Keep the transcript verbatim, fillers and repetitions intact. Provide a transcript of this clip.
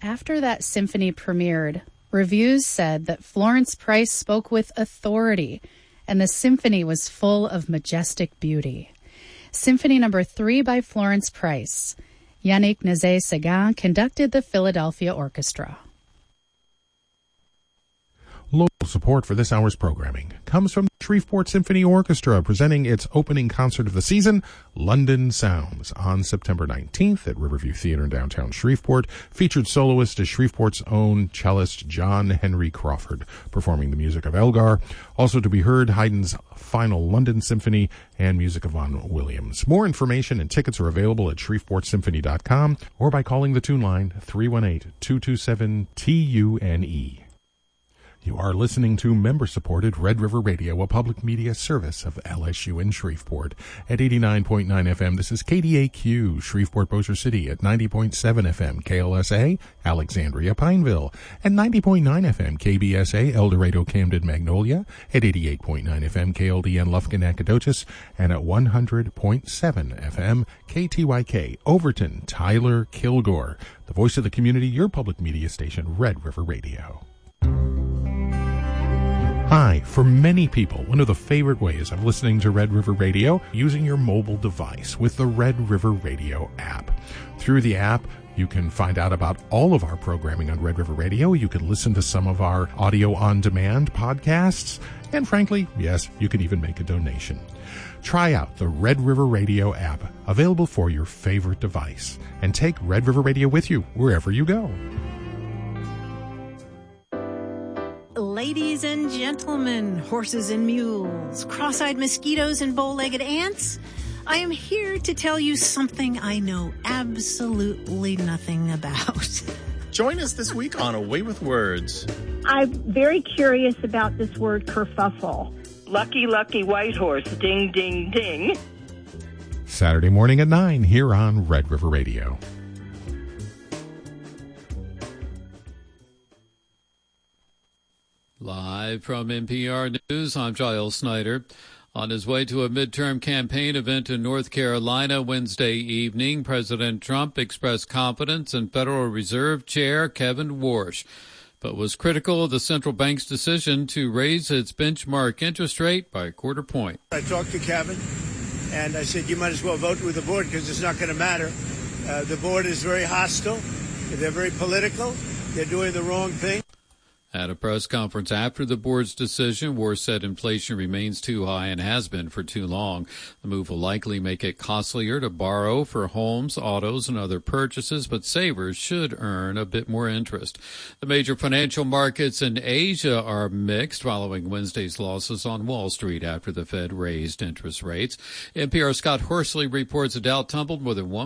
After that symphony premiered, reviews said that Florence Price spoke with authority, and the symphony was full of majestic beauty. Symphony number three by Florence Price. Yannick Nézet-Séguin conducted the Philadelphia Orchestra. Local support for this hour's programming comes from the Shreveport Symphony Orchestra, presenting its opening concert of the season, London Sounds, on September nineteenth at Riverview Theater in downtown Shreveport. Featured soloist is Shreveport's own cellist John Henry Crawford, performing the music of Elgar. Also to be heard, Haydn's Final London Symphony and music of Vaughan Williams. More information and tickets are available at shreveport symphony dot com or by calling the tune line three one eight, two two seven, T U N E. You are listening to member-supported Red River Radio, a public media service of L S U in Shreveport. At eighty-nine point nine F M, this is K D A Q, Shreveport-Bossier City. At ninety point seven F M, K L S A, Alexandria-Pineville. At ninety point nine F M, K B S A, El Dorado-Camden-Magnolia. At eighty-eight point nine F M, K L D N Lufkin-Nacogdoches. And at one hundred point seven F M, K T Y K, Overton, Tyler, Kilgore. The voice of the community, your public media station, Red River Radio. Hi, for many people, one of the favorite ways of listening to Red River Radio, using your mobile device with the Red River Radio app. Through the app, you can find out about all of our programming on Red River Radio. You can listen to some of our audio-on-demand podcasts. And frankly, yes, you can even make a donation. Try out the Red River Radio app, available for your favorite device. And take Red River Radio with you wherever you go. Ladies and gentlemen, horses and mules, cross-eyed mosquitoes and bow-legged ants, I am here to tell you something I know absolutely nothing about. Join us this week on Away with Words. I'm very curious about this word kerfuffle. Lucky, lucky white horse, ding, ding, ding. Saturday morning at nine here on Red River Radio. Live from N P R News, I'm Giles Snyder. On his way to a midterm campaign event in North Carolina Wednesday evening, President Trump expressed confidence in Federal Reserve Chair Kevin Warsh, but was critical of the central bank's decision to raise its benchmark interest rate by a quarter point. I talked to Kevin, and I said, you might as well vote with the board because it's not going to matter. Uh, the board is very hostile. They're very political. They're doing the wrong thing. At a press conference after the board's decision, Warsh said inflation remains too high and has been for too long. The move will likely make it costlier to borrow for homes, autos, and other purchases, but savers should earn a bit more interest. The major financial markets in Asia are mixed following Wednesday's losses on Wall Street after the Fed raised interest rates. N P R's Scott Horsley reports the Dow tumbled more than one